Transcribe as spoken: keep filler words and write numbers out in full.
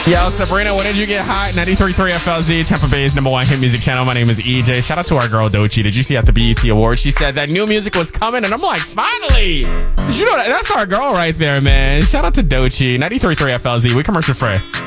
Yo, Sabrina, what did you get hot? ninety-three point three F L Z, Tampa Bay's number one hit music channel. My name is E J. Shout out to our girl, Doechii. Did you see at the B E T Awards? She said that new music was coming, and I'm like, finally! You know, that's our girl right there, man. Shout out to Doechii. ninety-three point three F L Z. We commercial free.